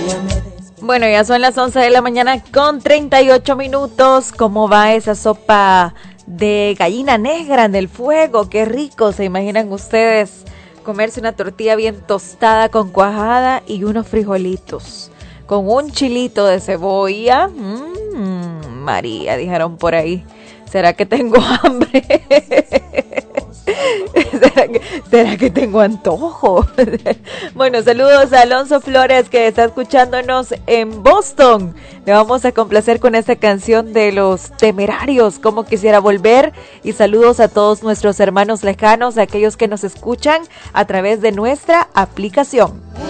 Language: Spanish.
Bueno, ya son las 11 de la mañana con 38 minutos. ¿Cómo va esa sopa de gallina negra en el fuego? Qué rico, ¿se imaginan ustedes comerse una tortilla bien tostada con cuajada y unos frijolitos con un chilito de cebolla? María, dijeron por ahí. ¿Será que tengo hambre? ¿Será que tengo antojo? Bueno, saludos a Alonso Flores, que está escuchándonos en Boston. Le vamos a complacer con esta canción de Los Temerarios, Como Quisiera Volver. Y saludos a todos nuestros hermanos lejanos, aquellos que nos escuchan a través de nuestra aplicación.